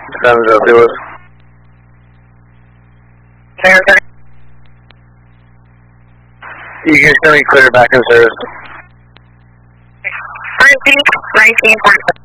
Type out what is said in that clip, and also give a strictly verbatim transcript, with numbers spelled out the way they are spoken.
Sounds up, it was. You guys can be clear back in service. nineteen, nineteen point